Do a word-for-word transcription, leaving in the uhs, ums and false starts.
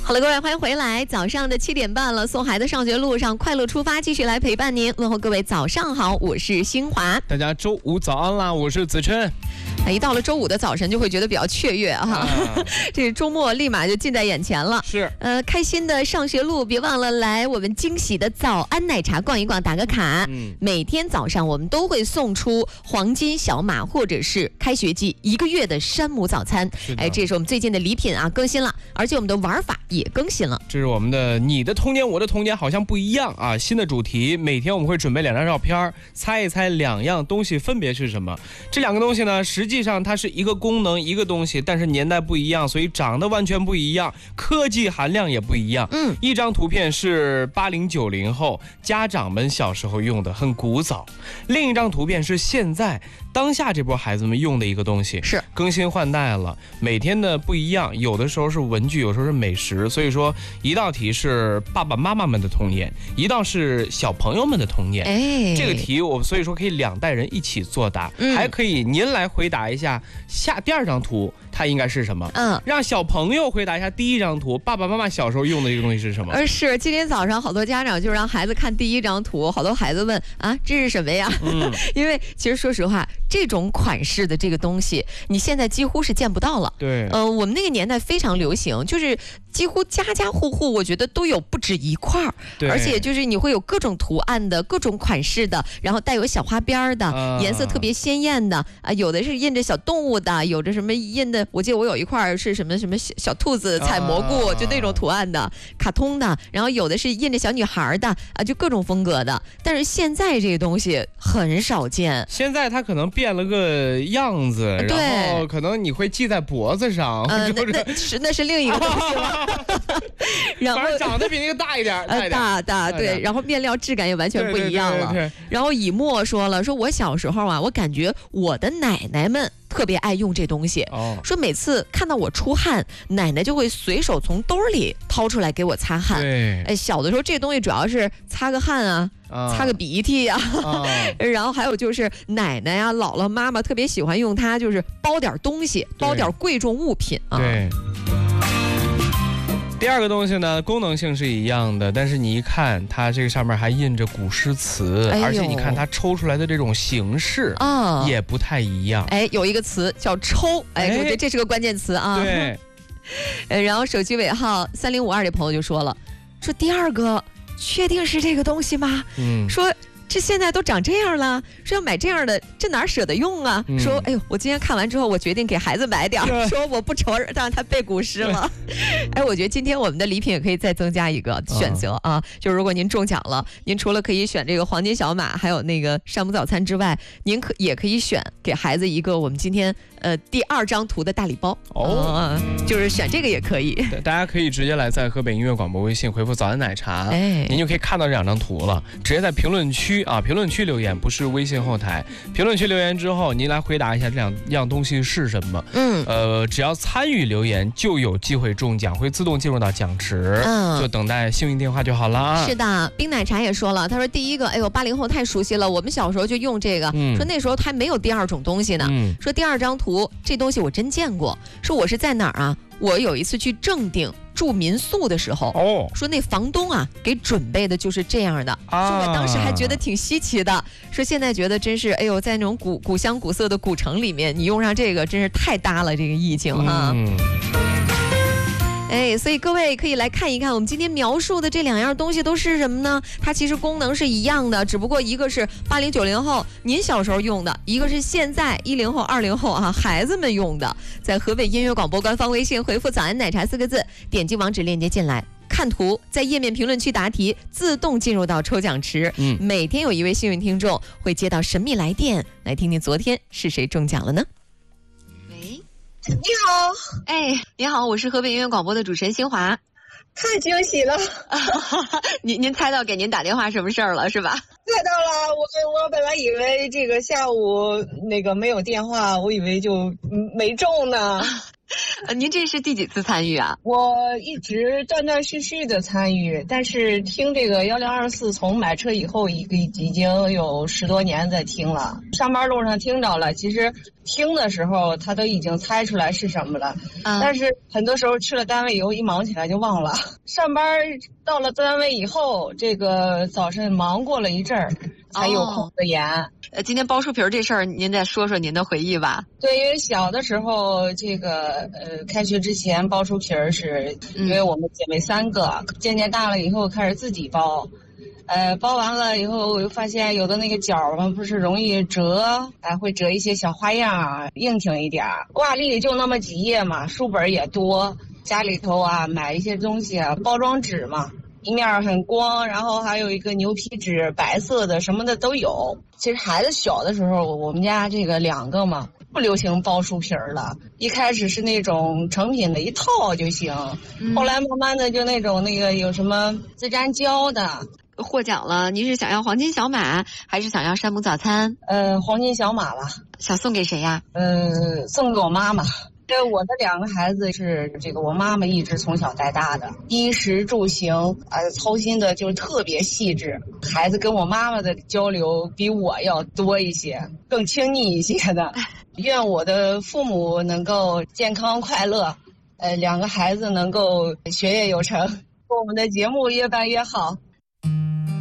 好了，各位，欢迎回来。早上的七点半了，送孩子上学路上，快乐出发，继续来陪伴您。问候各位早上好，我是新华。 大家周五早安啦，我是子琛。 一到了周五的早晨，就会觉得比较雀跃哈、啊，这周末立马就近在眼前了。 是， 呃，开心的上学路，别忘了来我们惊喜的早安奶茶逛一逛，打个卡。嗯，每天早上我们都会送出黄金小马或者是开学季一个月的山姆早餐。哎，这是我们最近的礼品啊，更新了，而且我们的玩法也更新了。 这是我们的你的童年，我的童年好像不一样啊！新的主题，每天我们会准备两张照片，猜一猜两样东西分别是什么。这两个东西呢，实际上它是一个功能一个东西，但是年代不一样，所以长得完全不一样，科技含量也不一样。嗯，一张图片是八零九零后家长们小时候用的，很古早；另一张图片是现在当下这波孩子们用的一个东西， 是更新换代了，每天的不一样，有的时候是文具，有时候是美食。所以说，一道题是爸爸妈妈们的童年，一道是小朋友们的童年。哎，这个题我所以说可以两代人一起作答，嗯、还可以您来回答一下下第二张图它应该是什么？嗯，让小朋友回答一下第一张图，爸爸妈妈小时候用的这个东西是什么？ 呃，是今天早上好多家长就让孩子看第一张图，好多孩子问啊，这是什么呀？嗯，因为其实说实话，这种款式的这个东西，你现在几乎是见不到了。 对， 呃，我们那个年代非常流行，就是几乎家家户户，我觉得都有不止一块儿，而且就是你会有各种图案的、各种款式的，然后带有小花边的，啊、颜色特别鲜艳的啊，有的是印着小动物的，有着什么印的，我记得我有一块是什么什么小小兔子采蘑菇，啊、就那种图案的，卡通的，然后有的是印着小女孩的啊，就各种风格的。但是现在这个东西很少见， 现在它可能变了个样子，然后可能你会系在脖子上， 呃、那, 那是那是另一个东西了。 然后反正长得比那个大一点， 呃，大大对，然后面料质感也完全不一样了。对对对对对，然后以沫说了，说我小时候啊，我感觉我的奶奶们特别爱用这东西，哦、说每次看到我出汗，奶奶就会随手从兜里掏出来给我擦汗。 对， 哎，小的时候这东西主要是擦个汗啊。擦个鼻涕呀、啊，啊、然后还有就是奶奶呀、姥姥、妈妈特别喜欢用它，就是包点东西，包点贵重物品啊。 对。第二个东西呢，功能性是一样的，但是你一看它这个上面还印着古诗词，哎、而且你看它抽出来的这种形式啊，也不太一样。 哎，有一个词叫抽，哎，哎我觉得这是个关键词啊。 对。 呃，然后手机尾号三零五二的朋友就说了，说第二个。确定是这个东西吗？嗯，说这现在都长这样了，说要买这样的，这哪舍得用啊？嗯、说，哎呦，我今天看完之后，我决定给孩子买点，说我不愁让他背古诗了。哎，我觉得今天我们的礼品也可以再增加一个选择啊，啊就是如果您中奖了，您除了可以选这个黄金小马，还有那个山姆早餐之外，您可也可以选给孩子一个我们今天呃第二张图的大礼包哦、啊，就是选这个也可以。 大家可以直接来在河北音乐广播微信回复早安奶茶，哎，您就可以看到这两张图了，直接在评论区啊，评论区留言，不是微信后台。评论区留言之后，您来回答一下这两样东西是什么。嗯，呃，只要参与留言就有机会中奖，会自动进入到奖池，嗯，就等待幸运电话就好了啊。 是的，冰奶茶也说了，他说第一个，哎呦，八零后太熟悉了，我们小时候就用这个，嗯、说那时候还没有第二种东西呢。嗯、说第二张图，这东西我真见过，说我是在哪儿啊？我有一次去正定住民宿的时候，哦，说那房东啊给准备的就是这样的，啊、说我当时还觉得挺稀奇的，说现在觉得真是，哎呦，在那种古古香古色的古城里面，你用上这个真是太搭了，这个意境哈。嗯哎，所以各位可以来看一看，我们今天描述的这两样东西都是什么呢？它其实功能是一样的，只不过一个是八零九零后您小时候用的，一个是现在一零后、二零后啊孩子们用的。在河北音乐广播官方微信回复“早安奶茶”四个字，点击网址链接进来。看图，在页面评论区答题，自动进入到抽奖池。嗯，每天有一位幸运听众会接到神秘来电，来听听昨天是谁中奖了呢？ 你好， 哎，你好，我是河北音乐广播的主持人新华。 太惊喜了！ 您您猜到给您打电话什么事儿了是吧？ 猜到了，我我本来以为这个下午那个没有电话，我以为就没中呢。 呃，您这是第几次参与啊？ 我一直断断续续的参与，但是听这个幺零二四从买车以后，已已经有十多年在听了。上班路上听着了，其实听的时候他都已经猜出来是什么了，嗯、但是很多时候去了单位以后一忙起来就忘了。上班到了单位以后，这个早晨忙过了一阵儿，才有空的研。哦呃，今天包书皮儿这事儿，您再说说您的回忆吧。 对，因为小的时候，这个呃，开学之前包书皮儿是，因为我们姐妹三个，嗯、渐渐大了以后开始自己包，呃，包完了以后，我又发现有的那个角嘛，不是容易折，哎，会折一些小花样，硬挺一点儿。挂历就那么几页嘛，书本也多，家里头啊买一些东西啊，包装纸嘛。一面很光，然后还有一个牛皮纸，白色的什么的都有。其实孩子小的时候，我们家这个两个嘛，不流行包书皮儿了。一开始是那种成品的一套就行，嗯、后来慢慢的就那种那个有什么自粘胶的。 获奖了，您是想要黄金小马，还是想要山姆早餐？ 呃，黄金小马吧。 想送给谁呀？ 呃，送给我妈妈。对，我的两个孩子是这个我妈妈一直从小带大的，衣食住行呃操心的就特别细致。孩子跟我妈妈的交流比我要多一些，更亲昵一些的。愿我的父母能够健康快乐，呃，两个孩子能够学业有成，我们的节目越办越好。